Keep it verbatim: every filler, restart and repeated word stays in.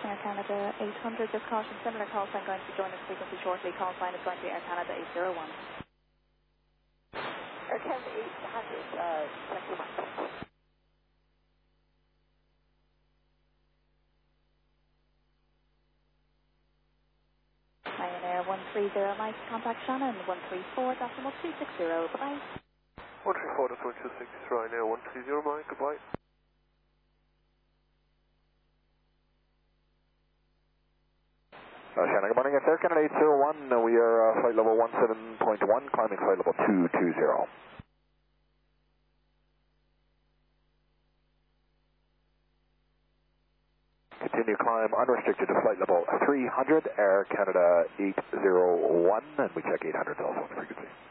Air Canada eight hundred, just caution, similar call sign going to join us frequency shortly. Call sign is going to be Air Canada eight zero one. Air Canada eight hundred, uh, thank you much. Ryanair one three zero, Mike, contact Shannon, one three four, decimal two six zero, bye-bye. one three four, decimal two six, Ryanair one three zero, Mike, goodbye. Uh, Shannon, good morning. It's Air Canada eight zero one. Uh, we are uh, flight level one seven point one, climbing flight level two two zero. Continue climb unrestricted to flight level three hundred, Air Canada eight zero one, and we check eight hundred also on the frequency.